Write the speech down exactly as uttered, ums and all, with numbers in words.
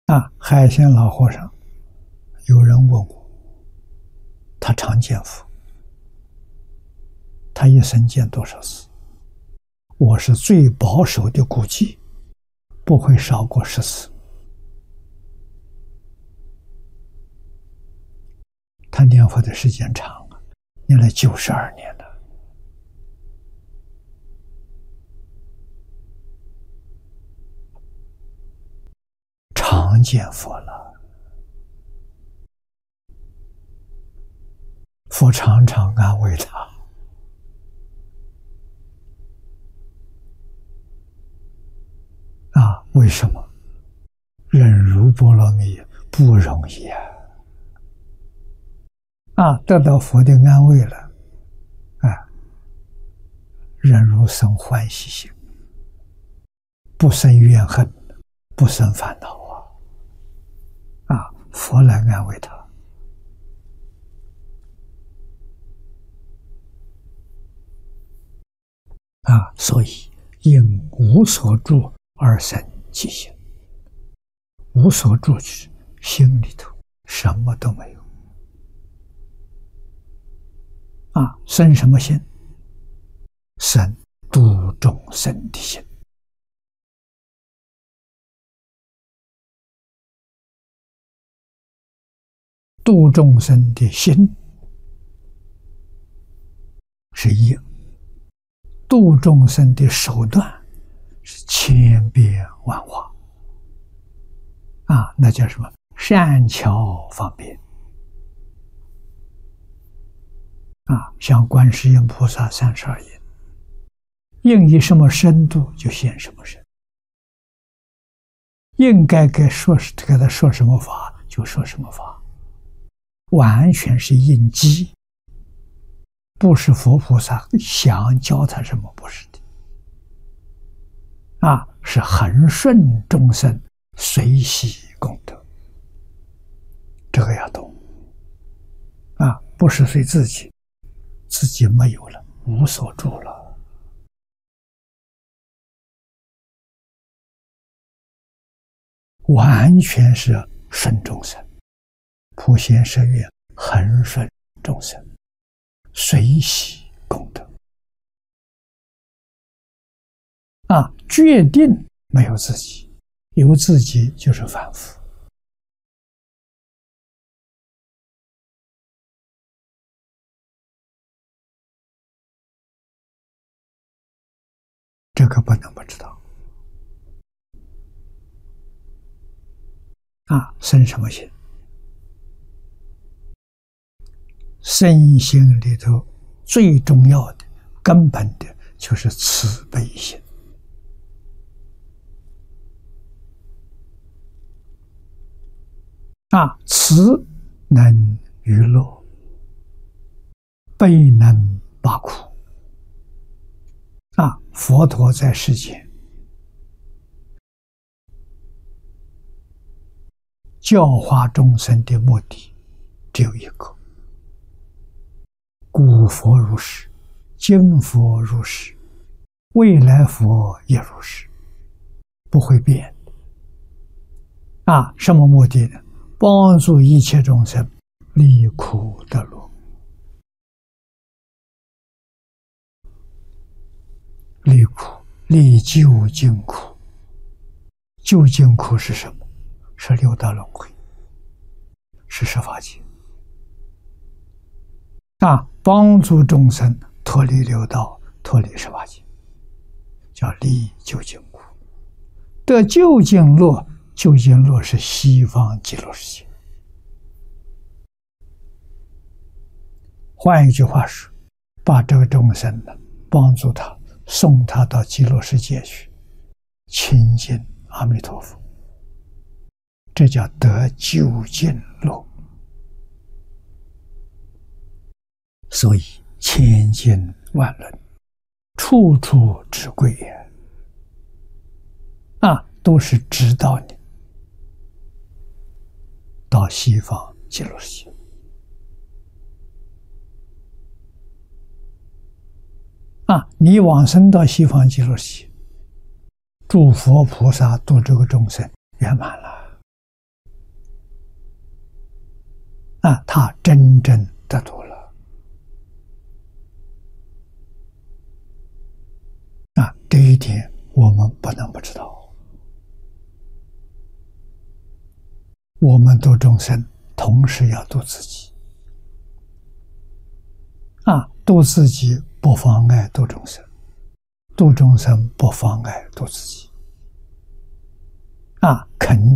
啊，海鲜老和尚，有人问我，他常见佛，他一生见多少次？我是最保守的估计，不会少过十次。他念佛的时间长了，念了九十二年了。常见佛了，佛常常安慰他啊，为什么？忍辱波罗蜜不容易啊！啊，得到佛的安慰了，啊，忍辱生欢喜心，不生怨恨，不生烦恼啊！啊，佛来安慰他。啊，所以因无所住而生其心，无所住就是心里头什么都没有。啊，生什么心？生度众生的心。度众生的心是一，度众生的手段是千变万化。啊，那叫什么？善巧方便。啊，像观世音菩萨三十二应，应以什么深度就现什么深，应该该说给他说什么法就说什么法，完全是应机，不是佛菩萨想教他什么，不是的。啊，是恒顺众生，随喜功德，这个要懂。啊，不是随自己。自己没有了，无所住了，完全是顺众生，普贤摄愿，恒顺众生，随喜功德。啊，决定没有自己，有自己就是凡夫。这个不能不知道。啊，生什么心？身心里头最重要的、根本的就是慈悲心。啊，慈能娱乐，悲能拔苦。啊，佛陀在世间教化众生的目的只有一个：古佛如是，今佛如是，未来佛也如是，不会变。啊，什么目的呢？帮助一切众生离苦得乐。离苦，离究竟苦。究竟苦是什么？是六道轮回，是十法界。啊，帮助众生脱离六道，脱离十法界，叫离究竟苦。得究竟乐，究竟乐是西方极乐世界。换一句话说，把这个众生呢，帮助他。送他到极乐世界去，亲近阿弥陀佛，这叫得究竟乐。所以千经万论，处处之贵也。啊，都是指导你到西方极乐世界。啊，你往生到西方极乐世界，诸佛菩萨度这个众生圆满了。 啊，他真正得度了。啊，这一点我们不能不知道。我们度众生，同时要度自己。啊，度自己不妨碍度众生，度众生不妨碍度自己。啊，肯